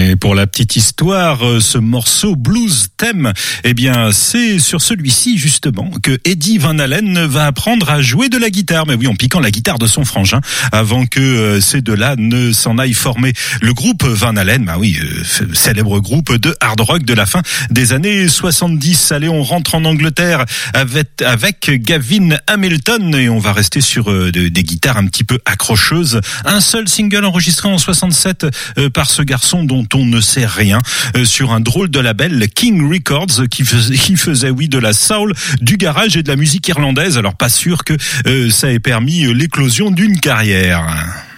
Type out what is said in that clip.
Et pour la petite histoire, ce morceau Blues Theme, eh bien, c'est sur celui-ci, justement, que Eddie Van Halen va apprendre à jouer de la guitare. Mais oui, en piquant la guitare de son frangin, avant que ces deux-là ne s'en aillent former le groupe Van Halen. Bah oui, célèbre groupe de hard rock de la fin des années 70. Allez, on rentre en Angleterre avec Gavin Hamilton et on va rester sur des guitares un petit peu accrocheuses. Un seul single enregistré en 67 par ce garçon dont on ne sait rien, sur un drôle de label, King Records, qui faisait oui de la soul, du garage et de la musique irlandaise. Alors pas sûr que ça ait permis l'éclosion d'une carrière.